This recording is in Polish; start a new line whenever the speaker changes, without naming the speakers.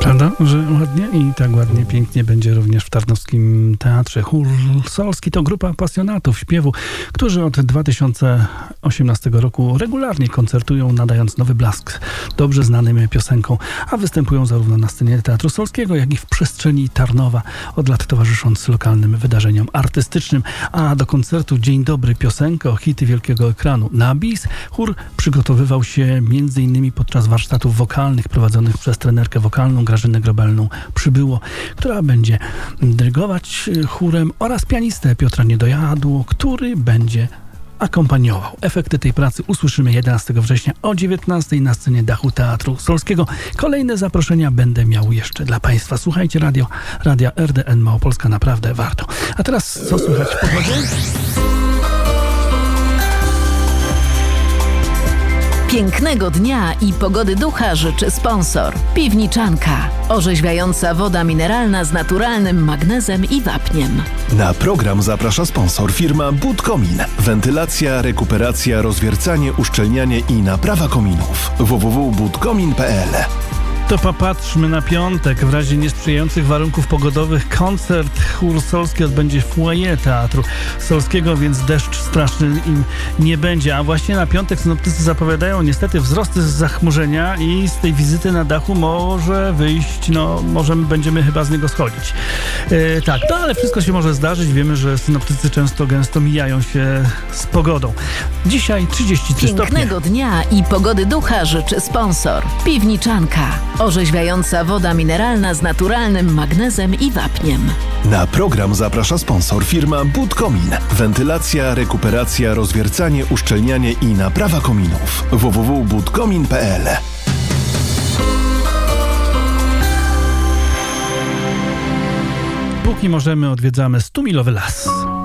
Prawda, że ładnie? I tak ładnie, pięknie będzie również w Tarnowskim Teatrze. Chór Solski to grupa pasjonatów śpiewu, którzy od 2018 roku regularnie koncertują, nadając nowy blask dobrze znanym piosenkom, a występują zarówno na scenie Teatru Solskiego, jak i w przestrzeni Tarnowa, od lat towarzysząc lokalnym wydarzeniom artystycznym. A do koncertu Dzień Dobry Piosenka o hity wielkiego ekranu na bis chór przygotowywał się m.in. podczas warsztatów wokalnych prowadzonych przez trenerkę wokalną Grażynę Grobelną Przybyło, która będzie dyrygować chórem, oraz pianistę Piotra Niedojadło, który będzie akompaniował. Efekty tej pracy usłyszymy 11 września o 19 na scenie dachu Teatru Solskiego. Kolejne zaproszenia będę miał jeszcze dla Państwa. Słuchajcie radia RDN Małopolska, naprawdę warto. A teraz co słychać w pogodzie?
Pięknego dnia i pogody ducha życzy sponsor. Piwniczanka. Orzeźwiająca woda mineralna z naturalnym magnezem i wapniem.
Na program zaprasza sponsor firma Budkomin. Wentylacja, rekuperacja, rozwiercanie, uszczelnianie i naprawa kominów. www.budkomin.pl.
To popatrzmy na piątek. W razie niesprzyjających warunków pogodowych koncert Chór Solski odbędzie w foyer Teatru Solskiego, więc deszcz straszny im nie będzie. A właśnie na piątek synoptycy zapowiadają niestety wzrosty z zachmurzenia i z tej wizyty na dachu może wyjść, będziemy chyba z niego schodzić. Tak, ale wszystko się może zdarzyć. Wiemy, że synoptycy gęsto mijają się z pogodą. Dzisiaj 33 stopnie.
Pięknego dnia i pogody ducha życzy sponsor. Piwniczanka. Orzeźwiająca woda mineralna z naturalnym magnezem i wapniem.
Na program zaprasza sponsor firma Budkomin. Wentylacja, rekuperacja, rozwiercanie, uszczelnianie i naprawa kominów. www.budkomin.pl.
Póki możemy, odwiedzamy 100-milowy las.